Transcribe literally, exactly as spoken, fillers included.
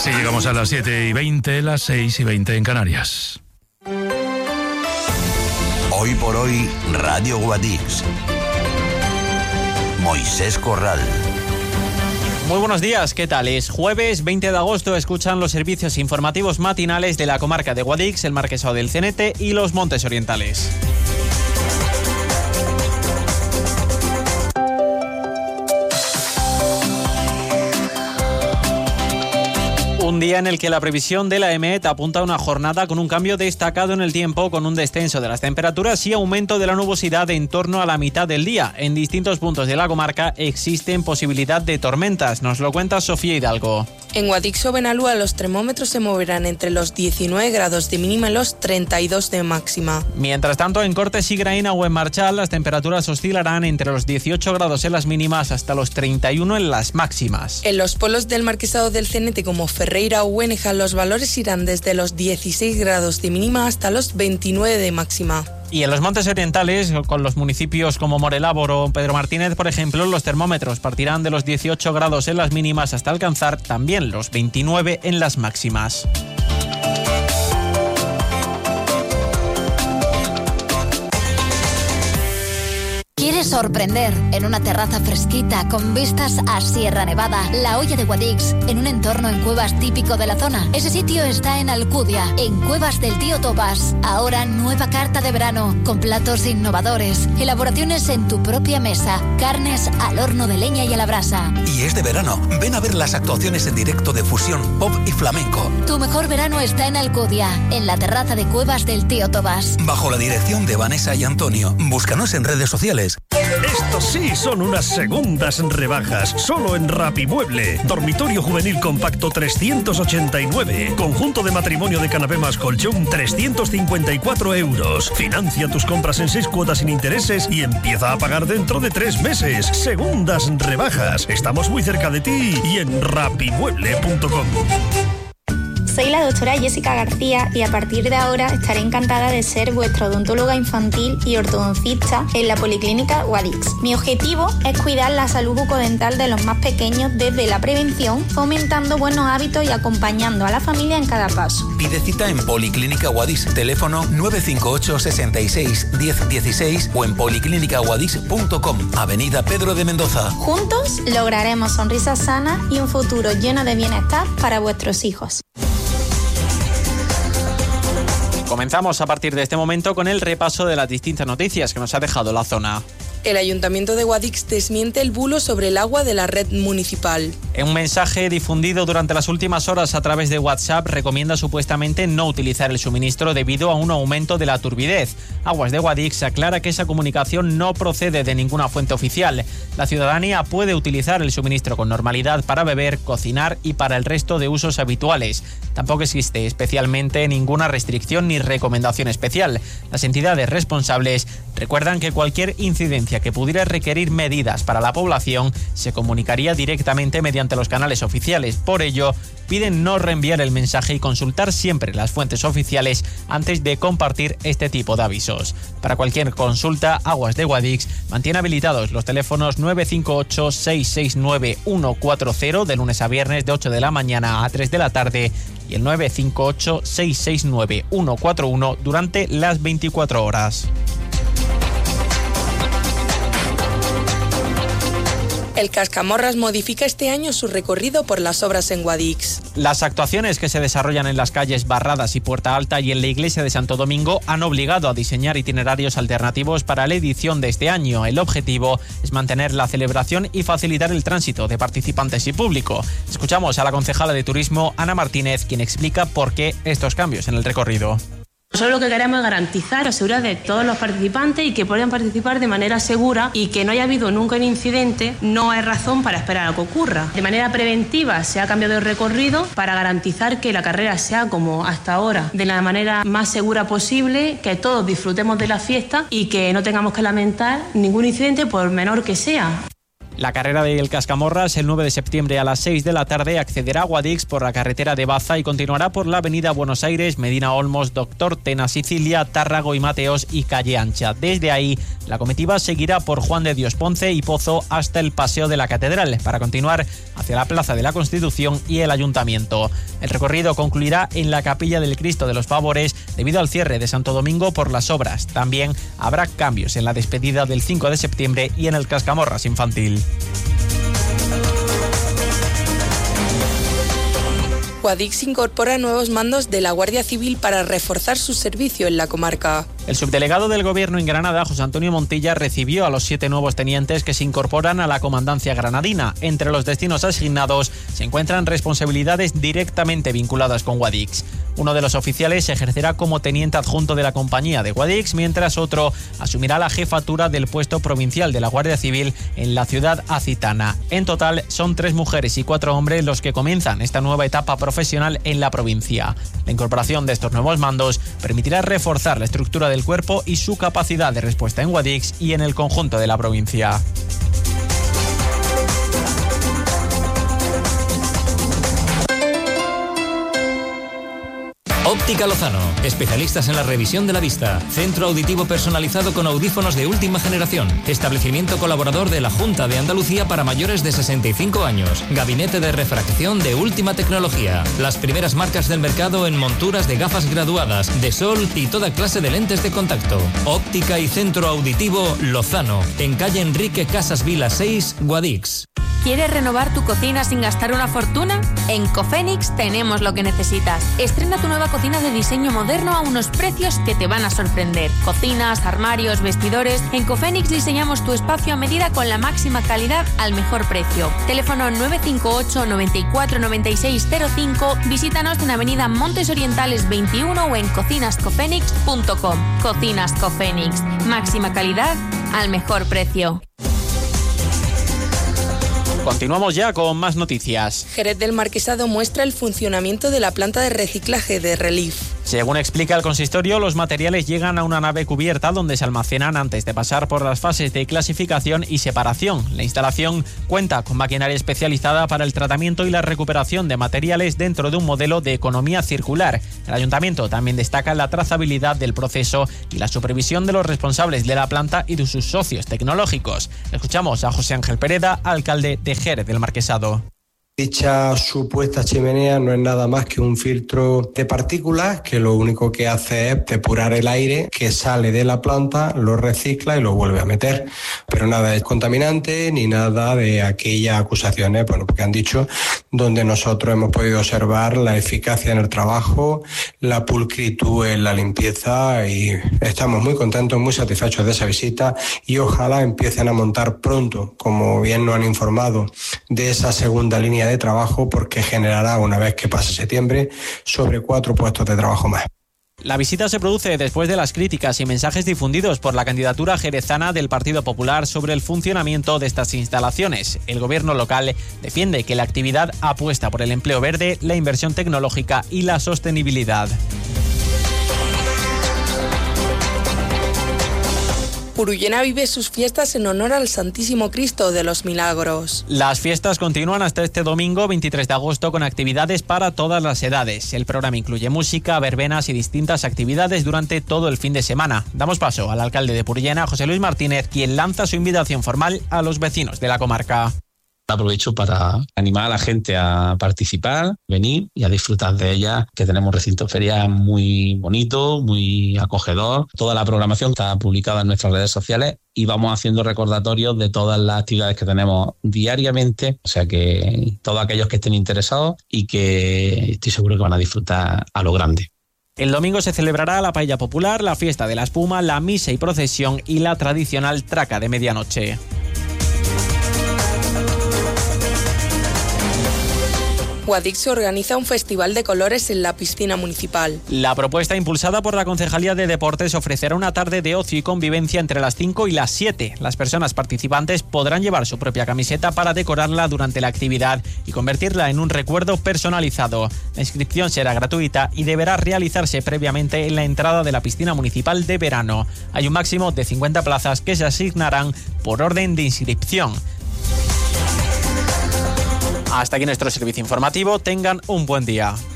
Así llegamos a las siete y veinte, las seis y veinte en Canarias. Hoy por hoy, Radio Guadix. Moisés Corral. Muy buenos días, ¿qué tal? Es jueves veinte de agosto, escuchan los servicios informativos matinales de la comarca de Guadix, el Marquesado del Cenete y los Montes Orientales. Un día en el que la previsión de la E M E T apunta a una jornada con un cambio destacado en el tiempo, con un descenso de las temperaturas y aumento de la nubosidad en torno a la mitad del día. En distintos puntos de la comarca existen posibilidad de tormentas, nos lo cuenta Sofía Hidalgo. En Guadix o Benalúa los termómetros se moverán entre los diecinueve grados de mínima y los treinta y dos de máxima. Mientras tanto, en Cortes y Graína o en Marchal las temperaturas oscilarán entre los dieciocho grados en las mínimas hasta los treinta y uno en las máximas. En los polos del Marquesado del Cenete como Ferreira o Güéneja los valores irán desde los dieciséis grados de mínima hasta los veintinueve de máxima. Y en los Montes Orientales, con los municipios como Morelábor o Pedro Martínez, por ejemplo, los termómetros partirán de los dieciocho grados en las mínimas hasta alcanzar también los veintinueve en las máximas. ¿Quieres sorprender en una terraza fresquita con vistas a Sierra Nevada, la Hoya de Guadix, en un entorno en cuevas típico de la zona? Ese sitio está en Alcudia, en Cuevas del Tío Tobás. Ahora nueva carta de verano, con platos innovadores, elaboraciones en tu propia mesa, carnes al horno de leña y a la brasa. Y es de verano, ven a ver las actuaciones en directo de fusión, pop y flamenco. Tu mejor verano está en Alcudia, en la terraza de Cuevas del Tío Tobás. Bajo la dirección de Vanessa y Antonio. Búscanos en redes sociales. Estos sí son unas segundas rebajas, solo en Rapimueble. Dormitorio juvenil compacto trescientos ochenta y nueve. Conjunto de matrimonio de canapé más colchón trescientos cincuenta y cuatro euros. Financia tus compras en seis cuotas sin intereses y empieza a pagar dentro de tres meses. Segundas rebajas. Estamos muy cerca de ti y en rapimueble punto com. Soy la doctora Jessica García y a partir de ahora estaré encantada de ser vuestra odontóloga infantil y ortodoncista en la Policlínica Guadix. Mi objetivo es cuidar la salud bucodental de los más pequeños desde la prevención, fomentando buenos hábitos y acompañando a la familia en cada paso. Pide cita en Policlínica Guadix, teléfono nueve cinco ocho, sesenta y seis, diez dieciséis o en policlínica guadix punto com, Avenida Pedro de Mendoza. Juntos lograremos sonrisas sanas y un futuro lleno de bienestar para vuestros hijos. Comenzamos a partir de este momento con el repaso de las distintas noticias que nos ha dejado la zona. El Ayuntamiento de Guadix desmiente el bulo sobre el agua de la red municipal. En un mensaje difundido durante las últimas horas a través de WhatsApp, recomienda supuestamente no utilizar el suministro debido a un aumento de la turbidez. Aguas de Guadix aclara que esa comunicación no procede de ninguna fuente oficial. La ciudadanía puede utilizar el suministro con normalidad para beber, cocinar y para el resto de usos habituales. Tampoco existe especialmente ninguna restricción ni recomendación especial. Las entidades responsables recuerdan que cualquier incidencia que pudiera requerir medidas para la población se comunicaría directamente mediante los canales oficiales. Por ello, piden no reenviar el mensaje y consultar siempre las fuentes oficiales antes de compartir este tipo de avisos. Para cualquier consulta, Aguas de Guadix mantiene habilitados los teléfonos nueve cinco ocho, seis seis nueve, uno cuatro cero de lunes a viernes de ocho de la mañana a tres de la tarde y el nueve cinco ocho, seis seis nueve, uno cuatro uno durante las veinticuatro horas. El Cascamorras modifica este año su recorrido por las obras en Guadix. Las actuaciones que se desarrollan en las calles Barradas y Puerta Alta y en la iglesia de Santo Domingo han obligado a diseñar itinerarios alternativos para la edición de este año. El objetivo es mantener la celebración y facilitar el tránsito de participantes y público. Escuchamos a la concejala de Turismo, Ana Martínez, quien explica por qué estos cambios en el recorrido. Nosotros lo que queremos es garantizar la seguridad de todos los participantes y que puedan participar de manera segura y que no haya habido nunca un incidente no es razón para esperar a que ocurra. De manera preventiva se ha cambiado el recorrido para garantizar que la carrera sea como hasta ahora, de la manera más segura posible, que todos disfrutemos de la fiesta y que no tengamos que lamentar ningún incidente por menor que sea. La carrera del Cascamorras el nueve de septiembre a las seis de la tarde accederá a Guadix por la carretera de Baza y continuará por la avenida Buenos Aires, Medina Olmos, Doctor Tena, Sicilia, Tárrago y Mateos y Calle Ancha. Desde ahí, la comitiva seguirá por Juan de Dios Ponce y Pozo hasta el Paseo de la Catedral para continuar hacia la Plaza de la Constitución y el Ayuntamiento. El recorrido concluirá en la Capilla del Cristo de los Favores debido al cierre de Santo Domingo por las obras. También habrá cambios en la despedida del cinco de septiembre y en el Cascamorras infantil. Guadix incorpora nuevos mandos de la Guardia Civil para reforzar su servicio en la comarca. El subdelegado del Gobierno en Granada, José Antonio Montilla, recibió a los siete nuevos tenientes que se incorporan a la comandancia granadina. Entre los destinos asignados se encuentran responsabilidades directamente vinculadas con Guadix. Uno de los oficiales ejercerá como teniente adjunto de la compañía de Guadix, mientras otro asumirá la jefatura del puesto provincial de la Guardia Civil en la ciudad acitana. En total, son tres mujeres y cuatro hombres los que comienzan esta nueva etapa profesional en la provincia. La incorporación de estos nuevos mandos permitirá reforzar la estructura del cuerpo y su capacidad de respuesta en Guadix y en el conjunto de la provincia. Óptica Lozano, especialistas en la revisión de la vista. Centro auditivo personalizado con audífonos de última generación. Establecimiento colaborador de la Junta de Andalucía para mayores de sesenta y cinco años. Gabinete de refracción de última tecnología. Las primeras marcas del mercado en monturas de gafas graduadas, de sol y toda clase de lentes de contacto. Óptica y Centro Auditivo Lozano, en calle Enrique Casas Vila seis, Guadix. ¿Quieres renovar tu cocina sin gastar una fortuna? En Cofenix tenemos lo que necesitas. Estrena tu nueva cocina de diseño moderno a unos precios que te van a sorprender. Cocinas, armarios, vestidores. En Cofenix diseñamos tu espacio a medida con la máxima calidad al mejor precio. Teléfono nueve cinco ocho, noventa y cuatro, noventa y seis cero cinco. Visítanos en avenida Montes Orientales veintiuno o en cocinas cofenix punto com. Cocinas Cofenix. Máxima calidad al mejor precio. Continuamos ya con más noticias. Jerez del Marquesado muestra el funcionamiento de la planta de reciclaje de Relief. Según explica el consistorio, los materiales llegan a una nave cubierta donde se almacenan antes de pasar por las fases de clasificación y separación. La instalación cuenta con maquinaria especializada para el tratamiento y la recuperación de materiales dentro de un modelo de economía circular. El ayuntamiento también destaca la trazabilidad del proceso y la supervisión de los responsables de la planta y de sus socios tecnológicos. Escuchamos a José Ángel Pereda, alcalde de Jerez del Marquesado. Dicha supuesta chimenea no es nada más que un filtro de partículas que lo único que hace es depurar el aire que sale de la planta, lo recicla y lo vuelve a meter. Pero nada es contaminante ni nada de aquellas acusaciones, bueno, porque han dicho, donde nosotros hemos podido observar la eficacia en el trabajo, la pulcritud en la limpieza y estamos muy contentos, muy satisfechos de esa visita y ojalá empiecen a montar pronto, como bien nos han informado, de esa segunda línea de trabajo porque generará, una vez que pase septiembre, sobre cuatro puestos de trabajo más. La visita se produce después de las críticas y mensajes difundidos por la candidatura jerezana del Partido Popular sobre el funcionamiento de estas instalaciones. El gobierno local defiende que la actividad apuesta por el empleo verde, la inversión tecnológica y la sostenibilidad. Purullena vive sus fiestas en honor al Santísimo Cristo de los Milagros. Las fiestas continúan hasta este domingo veintitrés de agosto con actividades para todas las edades. El programa incluye música, verbenas y distintas actividades durante todo el fin de semana. Damos paso al alcalde de Purullena, José Luis Martínez, quien lanza su invitación formal a los vecinos de la comarca. Aprovecho para animar a la gente a participar, venir y a disfrutar de ella, que tenemos un recinto de feria muy bonito, muy acogedor. Toda la programación está publicada en nuestras redes sociales y vamos haciendo recordatorios de todas las actividades que tenemos diariamente. O sea que todos aquellos que estén interesados y que estoy seguro que van a disfrutar a lo grande. El domingo se celebrará la paella popular, la fiesta de la espuma, la misa y procesión y la tradicional traca de medianoche. Guadix organiza un festival de colores en la piscina municipal. La propuesta impulsada por la Concejalía de Deportes ofrecerá una tarde de ocio y convivencia entre las cinco y las siete. Las personas participantes podrán llevar su propia camiseta para decorarla durante la actividad y convertirla en un recuerdo personalizado. La inscripción será gratuita y deberá realizarse previamente en la entrada de la piscina municipal de verano. Hay un máximo de cincuenta plazas que se asignarán por orden de inscripción. Hasta aquí nuestro servicio informativo. Tengan un buen día.